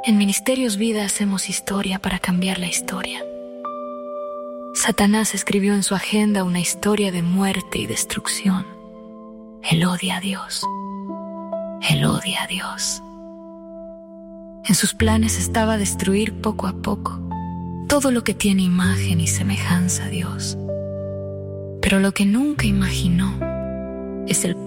En Ministerios Vida hacemos historia para cambiar la historia. Satanás escribió en su agenda una historia de muerte y destrucción. Él odia a Dios. Él odia a Dios. En sus planes estaba destruir poco a poco todo lo que tiene imagen y semejanza a Dios. Pero lo que nunca imaginó es el